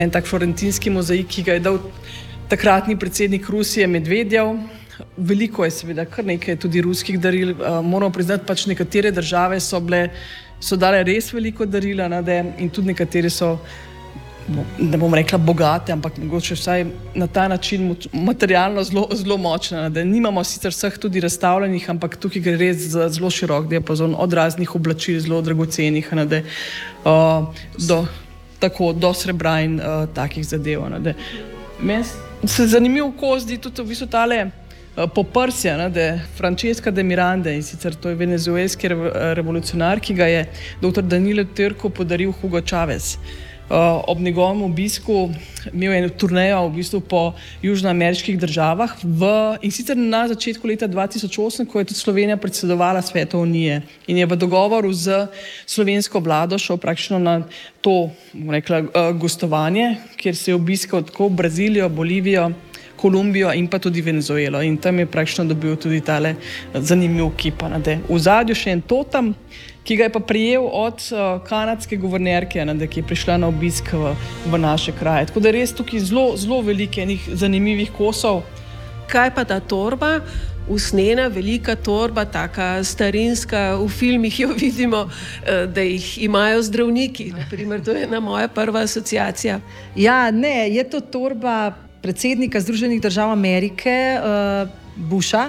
En tak florentinski mozaik, ki ga je dal takratni predsednik Rusije Medvedjev. Veliko je seveda, kar nekaj tudi ruskih daril. Moramo priznati, pač nekatere države so dale res veliko darila, in tudi nekatere so, ne bom rekla bogate, ampak mogoče vsaj na ta način materialno zelo močne. Nimamo sicer vseh tudi razstavljenih, ampak tukaj gre res za zelo širok diapazon, od raznih oblačil, zelo dragocenih, do srebra in takih zadev. Meni se zanimiv zdi tudi v bistvu tale poprsja, Francesca de Miranda, in sicer to je venezuelski revolucionar, ki ga je dr. Danilo Türku podaril Hugo Chavez. Ob njegovem obisku imel eno turnejo v bistvu po južnoameriških državah in sicer na začetku leta 2008, ko je tudi Slovenija predsedovala Svetu Unije in je v dogovoru z slovensko vlado šel praktično na to, bom rekla, gostovanje, kjer se je obiskal tako Brazilijo, Bolivijo, Kolumbijo in pa tudi Venezuelo. In tam je praktično dobil tudi tale zanimiv kip. V zadju še en totem, ki ga je pa prijel od kanadske guvernerke, ki je prišla na obisk v naše kraje. Tako da res tukaj zelo velike enih zanimivih kosov. Kaj pa ta torba? Usnjena, velika torba, taka starinska, v filmih jo vidimo, da jih imajo zdravniki. Naprimer, to je ena moja prva asociacija. Ja, ne, je to torba predsednika Združenih držav Amerike, Busha,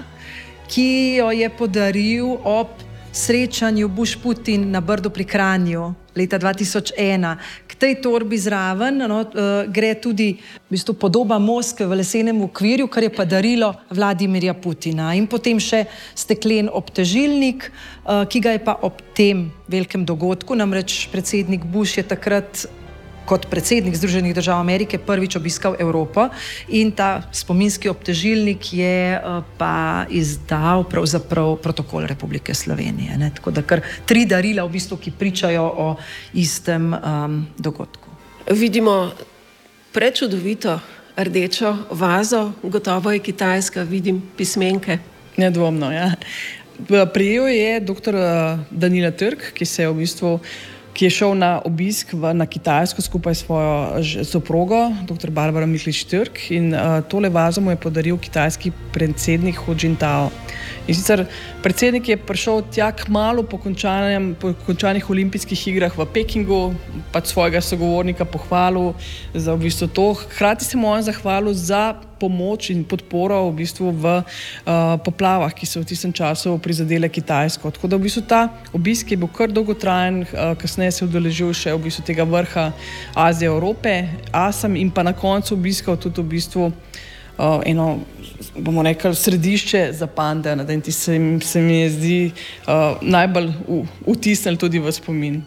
ki jo je podaril ob srečanju Bush-Putin na Brdu pri Kranju leta 2001. K tej torbi zraven gre tudi v bistvu podoba Moskve v lesenem okvirju, kar je pa darilo Vladimirja Putina. In potem še steklen obtežilnik, ki ga je pa ob tem velikem dogodku, namreč predsednik Bush je takrat kot predsednik Združenih držav Amerike prvič obiskal Evropo in ta spominski obtežilnik je pa izdal pravzaprav protokol Republike Slovenije. Tako da kar 3 darila v bistvu, ki pričajo o istem dogodku. Vidimo prečudovito rdečo vazo, gotovo je kitajska, vidim pismenke. Nedvomno, ja. Prijel je dr. Danilo Türk, ki je šel na obisk na Kitajsko skupaj s svojo soprogo, dr. Barbara Miklič Türk, in tole vazo mu je podaril kitajski predsednik Hu Jintao. In sicer predsednik je prišel tja kmalu po končanih olimpijskih igrah v Pekingu, pač svojega sogovornika pohvalil za v bistvu to. Hkrati se mu on zahvalil za pomoč in podporo v bistvu v poplavah, ki so v tistem času prizadele Kitajsko. Tako da v bistvu ta obisk je bil kar dolgotrajen, kasneje se je udeležil še v bistvu tega vrha Azije, Evrope, ASEM, in pa na koncu obiskal tudi v bistvu eno, bomo rekli, središče za pande, in ti se mi je zdi najbolj vtisnil tudi v spomin.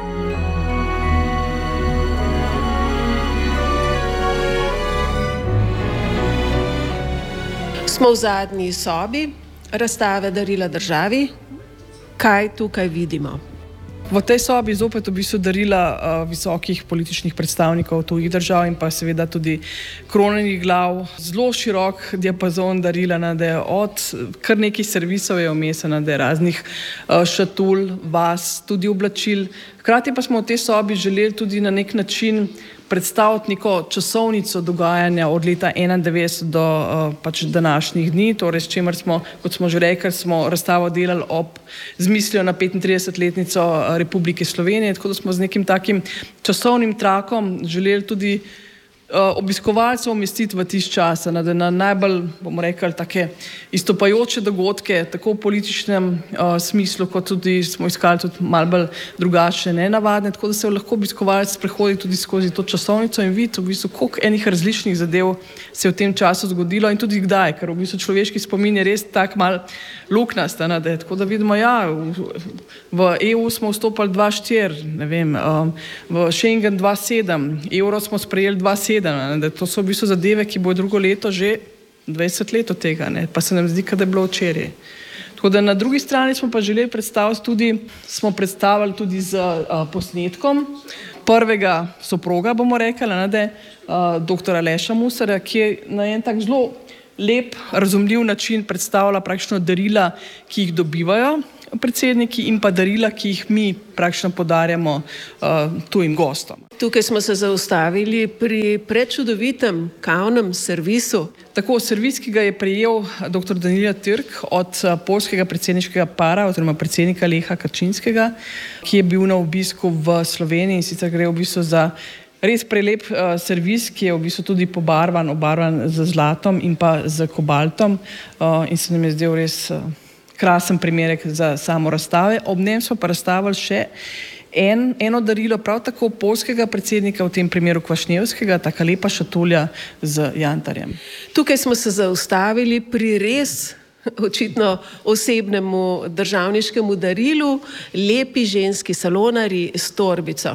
Smo v zadnji sobi razstave Darila državi. Kaj tukaj vidimo? V tej sobi zopet v bistvu darila visokih političnih predstavnikov tujih držav in pa seveda tudi kronanih glav. Zelo širok diapazon darila, od kar nekaj servisov je vmes, raznih šatul, vas, tudi oblačil. Hkrati pa smo v tej sobi želeli tudi na nek način predstaviti neko časovnico dogajanja od leta 1991 do pač današnjih dni, torej s čimer smo, kot smo že rekli, smo razstavo delali z mislijo na 35-letnico Republike Slovenije, tako da smo z nekim takim časovnim trakom želeli tudi obiskovalcev umestiti v tisti čas, na najbolj, bomo rekli, take izstopajoče dogodke, tako v političnem smislu, kot tudi smo iskali tudi malo bolj drugačne, nenavadne, tako da se lahko obiskovalec sprehodi tudi skozi to časovnico in vidi v bistvu, koliko enih različnih zadev se je v tem času zgodilo in tudi kdaj, ker v bistvu človeški spomin je res tak mal luknast, tako da vidimo, ja, v EU smo vstopali 2004, ne vem, v Schengen 2007, evro smo sprejeli 2007, to so v bistvu zadeve, ki bo drugo leto že 20 let od tega, pa se nam zdi, da je bilo včeraj. Tako da na drugi strani smo pa želeli predstavili tudi z posnetkom prvega soproga, bomo rekli, dr. Aleša Musarja, ki je na en tak zelo lep, razumljiv način predstavlja praktično darila, ki jih dobivajo predsedniki in pa darila, ki jih mi praktično podarjamo tujim gostom. Tukaj smo se zaustavili pri prečudovitem kavnem servisu. Tako, servis, ki ga je prejel dr. Danila Türk od poljskega predsedniškega para oziroma predsednika Lecha Kačinskega, ki je bil na obisku v Sloveniji, in sicer gre v bistvu za res prelep servis, ki je v bistvu tudi obarvan z zlatom in pa z kobaltom, in se nam je zdel res krasen primerek za samo razstave. Ob njem smo pa razstavili še eno darilo, prav tako poljskega predsednika, v tem primeru Kvašnjevskega, taka lepa šatulja z jantarjem. Tukaj smo se zaustavili pri res očitno osebnemu državniškemu darilu, lepi ženski salonarji s torbico.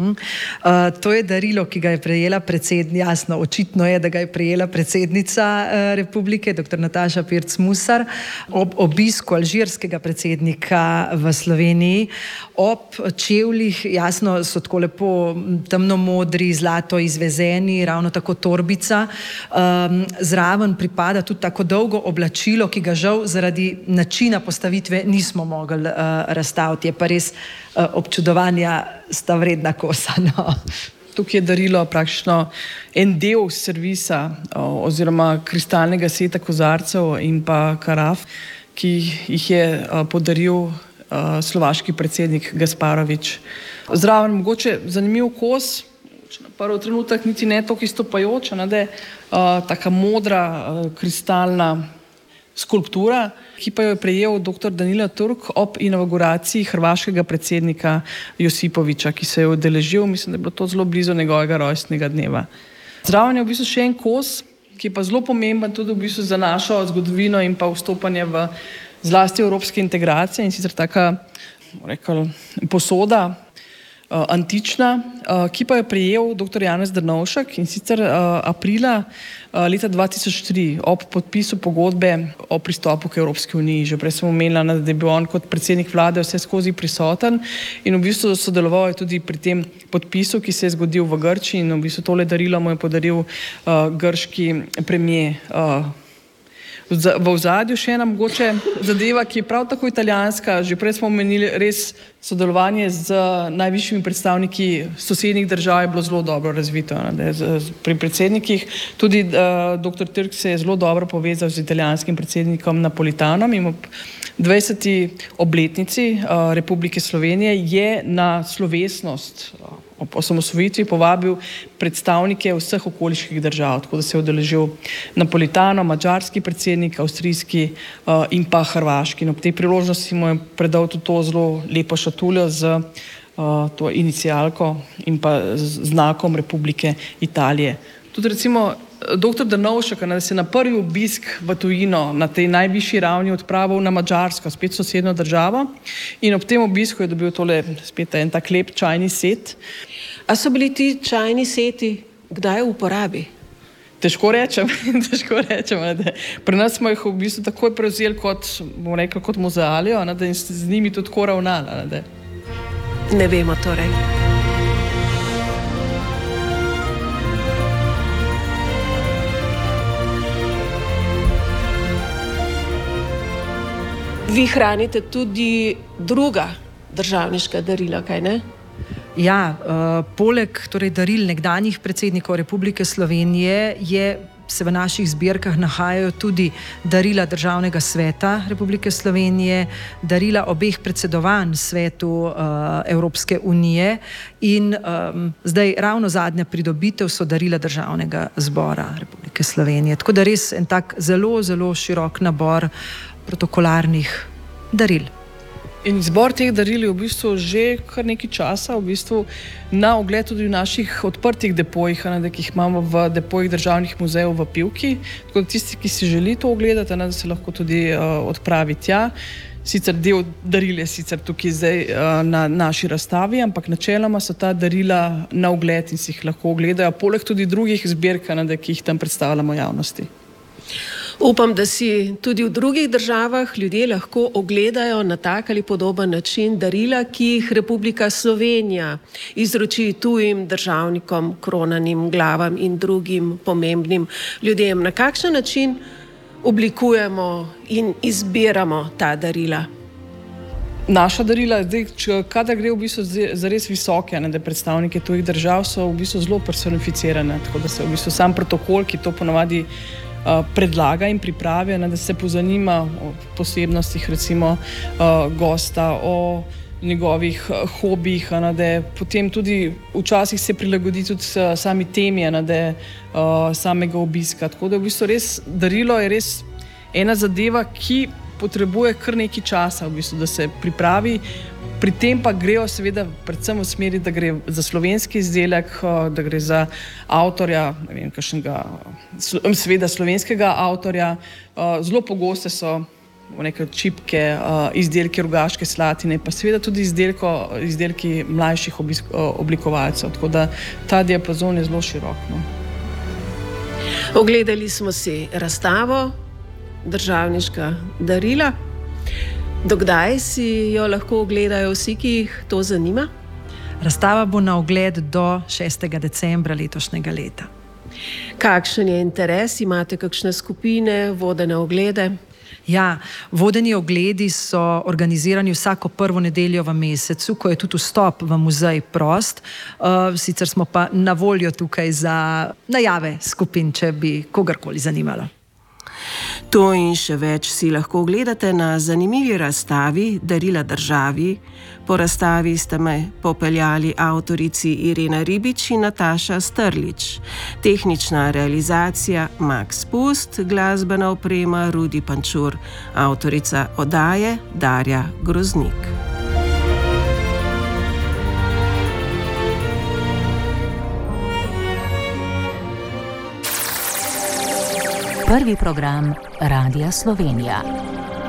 To je darilo, ki ga je prejela jasno, očitno je, da ga je prejela predsednica republike, dr. Nataša Pirc Musar, ob obisku alžirskega predsednika v Sloveniji, ob čevljih, jasno, so tako lepo temnomodri, zlato izvezeni, ravno tako torbica. Zraven pripada tudi tako dolgo oblačilo, ki ga žal zaradi načina postavitve nismo mogli razstaviti. Je pa res občudovanja sta vredna kosa. No. Tukaj je darilo praktično en del servisa oziroma kristalnega seta kozarcev in pa karaf, ki jih je podaril slovaški predsednik Gasparovič. Zraven mogoče zanimiv kos, na prvi trenutek niti ne toliko izstopajoča, da je taka modra kristalna skulptura, ki pa jo je prejel dr. Danila Türk ob inauguraciji hrvaškega predsednika Josipovića, ki se je udeležil, mislim, da je bilo to zelo blizu njegovega rojstnega dneva. Zraven je v bistvu še en kos, ki je pa zelo pomemben tudi v bistvu za našo zgodovino in pa vstopanje v zlasti evropske integracije, in sicer taka, posoda, antična, ki pa je prejel dr. Janez Drnovšek, in sicer aprila leta 2003 ob podpisu pogodbe o pristopu k Evropski uniji. Že prej sem omenila, da je bil on kot predsednik vlade vse skozi prisoten in v bistvu sodeloval je tudi pri tem podpisu, ki se je zgodil v Grčiji, in v bistvu tole darilo mu je podaril grški premier. V ozadju še ena mogoče zadeva, ki je prav tako italijanska. Že prej smo omenili, res sodelovanje z najvišjimi predstavniki sosednjih držav je bilo zelo dobro razvito. Pri predsednikih tudi dr. Türk se je zelo dobro povezal z italijanskim predsednikom Napolitanom in ob 20. obletnici Republike Slovenije je na slovesnost ob osamosvojitvi povabil predstavnike vseh okoliških držav, tako da se je udeležil Napolitano, madžarski predsednik, avstrijski in pa hrvaški. In ob tej priložnosti mu je predal tudi to zelo lepo šatuljo z to inicialko in pa z znakom Republike Italije. Tudi recimo dr. Drnovšek, da se na prvi obisk v tujino na tej najvišji ravni odpravil na Madžarsko, spet sosednjo državo, in ob tem obisku je dobil tole spet en tak lep čajni set. A so bili ti čajni seti kdaj v uporabi? Težko rečem. Pri nas smo jih v bistvu takoj prevzeli kot, bom rekla, kot muzealijo, in z njimi tudi tako ravnali. Ne vemo torej. Vi hranite tudi druga državniška darila, kaj ne? Ja, poleg daril nekdanjih predsednikov Republike Slovenije se v naših zbirkah nahajajo tudi darila Državnega sveta Republike Slovenije, darila obeh predsedovanj Svetu Evropske unije in zdaj ravno zadnja pridobitev so darila Državnega zbora Republike Slovenije. Tako da res en tak zelo, zelo širok nabor protokolarnih daril. In zbor teh daril je v bistvu že kar nekaj časa v bistvu na ogled tudi v naših odprtih depojih, ki jih imamo v depojih državnih muzejev v Pivki. Tako da tisti, ki si želi to ogledati, da se lahko tudi odpravi tja. Sicer del daril je sicer tukaj zdaj na naši razstavi, ampak načeloma so ta darila na ogled in si jih lahko ogledajo, poleg tudi drugih zbirk, ki jih tam predstavljamo javnosti. Upam, da si tudi v drugih državah ljudje lahko ogledajo na tak ali podoben način darila, ki jih Republika Slovenija izroči tujim državnikom, kronanim glavam in drugim pomembnim ljudem. Na kakšen način oblikujemo in izbiramo ta darila? Naša darila, kadar gre v bistvu za res visoke, da predstavniki tujih držav so v bistvu zelo personificirane, tako da se v bistvu sam protokol, ki to ponavadi predlaga in pripravi, da se pozanima o posebnostih recimo gosta, o njegovih hobijih, da potem tudi včasih se prilagodi tudi sami temi, samega obiska. Tako da v bistvu res darilo je res ena zadeva, ki potrebuje kar nekaj časa, v bistvu, da se pripravi. Pri tem pa grejo seveda predvsem v smeri, da gre za slovenski izdelek, da gre za avtorja, ne vem, kakšnega, seveda slovenskega avtorja. Zelo pogoste so neke čipke, izdelki Rogaške Slatine, pa seveda tudi izdelki mlajših oblikovalcev. Tako da ta diapazon je zelo širok. No. Ogledali smo si razstavo Državniška darila. Dokdaj si jo lahko ogledajo vsi, ki jih to zanima? Razstava bo na ogled do 6. decembra letošnjega leta. Kakšen je interes? Imate kakšne skupine, vodene oglede? Ja, vodeni ogledi so organizirani vsako prvo nedeljo v mesecu, ko je tudi vstop v muzej prost. Sicer smo pa na voljo tukaj za najave skupin, če bi kogarkoli zanimalo. To in še več si lahko ogledate na zanimivi razstavi Darila državi. Po razstavi sta me popeljali avtorici Irena Ribič in Nataša Strlič. Tehnična realizacija Max Pust, glasbena oprema Rudi Pančur, avtorica oddaje Darja Groznik. Prvi program Radia Slovenija.